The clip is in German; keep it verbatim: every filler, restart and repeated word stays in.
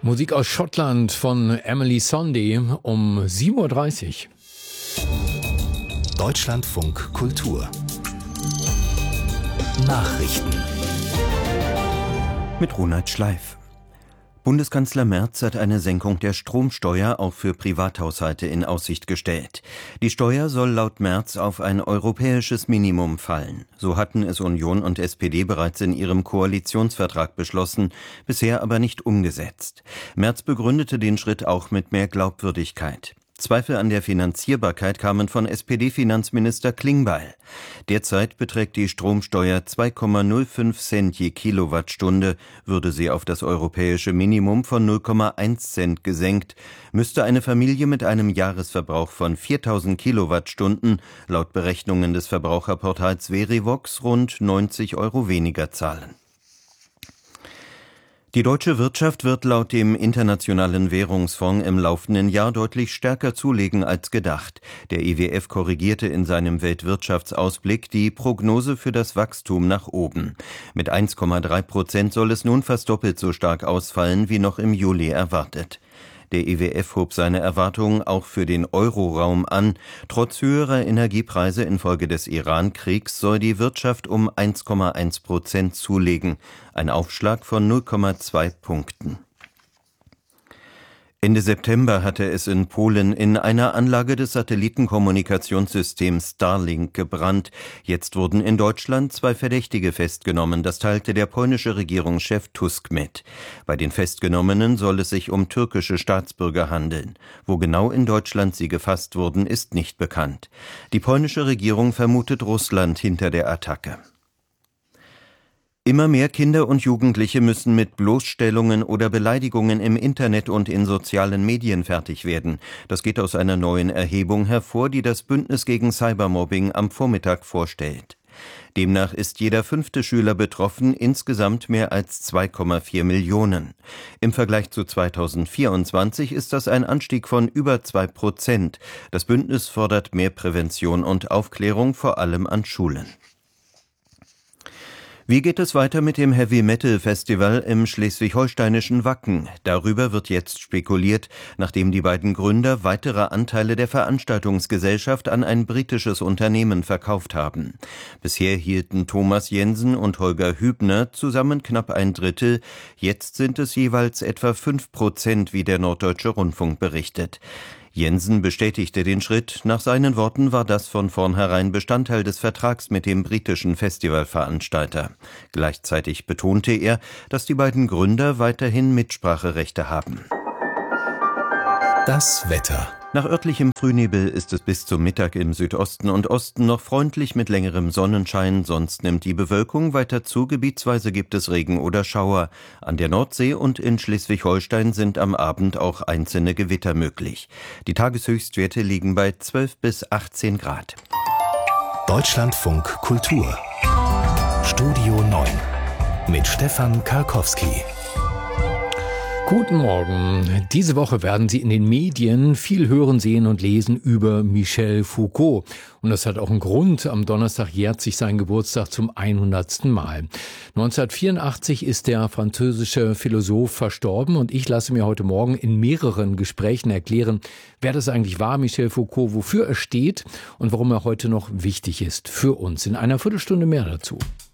Musik aus Schottland von Emily Sondy um sieben Uhr dreißig. Deutschlandfunk Kultur Nachrichten mit Ronald Schleif. Bundeskanzler Merz hat eine Senkung der Stromsteuer auch für Privathaushalte in Aussicht gestellt. Die Steuer soll laut Merz auf ein europäisches Minimum fallen. So hatten es Union und S P D bereits in ihrem Koalitionsvertrag beschlossen, bisher aber nicht umgesetzt. Merz begründete den Schritt auch mit mehr Glaubwürdigkeit. Zweifel an der Finanzierbarkeit kamen von S P D-Finanzminister Klingbeil. Derzeit beträgt die Stromsteuer zwei Komma null fünf Cent je Kilowattstunde. Würde sie auf das europäische Minimum von null Komma eins Cent gesenkt, müsste eine Familie mit einem Jahresverbrauch von viertausend Kilowattstunden laut Berechnungen des Verbraucherportals Verivox rund neunzig Euro weniger zahlen. Die deutsche Wirtschaft wird laut dem Internationalen Währungsfonds im laufenden Jahr deutlich stärker zulegen als gedacht. Der I W F korrigierte in seinem Weltwirtschaftsausblick die Prognose für das Wachstum nach oben. Mit eins Komma drei Prozent soll es nun fast doppelt so stark ausfallen wie noch im Juli erwartet. Der I W F hob seine Erwartungen auch für den Euroraum an. Trotz höherer Energiepreise infolge des Iran-Kriegs soll die Wirtschaft um eins Komma eins Prozent zulegen, ein Aufschlag von null Komma zwei Punkten. Ende September hatte es in Polen in einer Anlage des Satellitenkommunikationssystems Starlink gebrannt. Jetzt wurden in Deutschland zwei Verdächtige festgenommen. Das teilte der polnische Regierungschef Tusk mit. Bei den Festgenommenen soll es sich um türkische Staatsbürger handeln. Wo genau in Deutschland sie gefasst wurden, ist nicht bekannt. Die polnische Regierung vermutet Russland hinter der Attacke. Immer mehr Kinder und Jugendliche müssen mit Bloßstellungen oder Beleidigungen im Internet und in sozialen Medien fertig werden. Das geht aus einer neuen Erhebung hervor, die das Bündnis gegen Cybermobbing am Vormittag vorstellt. Demnach ist jeder fünfte Schüler betroffen, insgesamt mehr als zwei Komma vier Millionen. Im Vergleich zu zweitausendvierundzwanzig ist das ein Anstieg von über zwei Prozent. Das Bündnis fordert mehr Prävention und Aufklärung, vor allem an Schulen. Wie geht es weiter mit dem Heavy-Metal-Festival im schleswig-holsteinischen Wacken? Darüber wird jetzt spekuliert, nachdem die beiden Gründer weitere Anteile der Veranstaltungsgesellschaft an ein britisches Unternehmen verkauft haben. Bisher hielten Thomas Jensen und Holger Hübner zusammen knapp ein Drittel. Jetzt sind es jeweils etwa fünf Prozent, wie der Norddeutsche Rundfunk berichtet. Jensen bestätigte den Schritt. Nach seinen Worten war das von vornherein Bestandteil des Vertrags mit dem britischen Festivalveranstalter. Gleichzeitig betonte er, dass die beiden Gründer weiterhin Mitspracherechte haben. Das Wetter. Nach örtlichem Frühnebel ist es bis zum Mittag im Südosten und Osten noch freundlich mit längerem Sonnenschein, sonst nimmt die Bewölkung weiter zu, gebietsweise gibt es Regen oder Schauer. An der Nordsee und in Schleswig-Holstein sind am Abend auch einzelne Gewitter möglich. Die Tageshöchstwerte liegen bei zwölf bis achtzehn Grad. Deutschlandfunk Kultur Studio neun mit Stefan Karkowski. Guten Morgen. Diese Woche werden Sie in den Medien viel hören, sehen und lesen über Michel Foucault. Und das hat auch einen Grund. Am Donnerstag jährt sich sein Geburtstag zum hundertsten Mal. neunzehnhundertvierundachtzig ist der französische Philosoph verstorben und ich lasse mir heute Morgen in mehreren Gesprächen erklären, wer das eigentlich war, Michel Foucault, wofür er steht und warum er heute noch wichtig ist für uns. In einer Viertelstunde mehr dazu.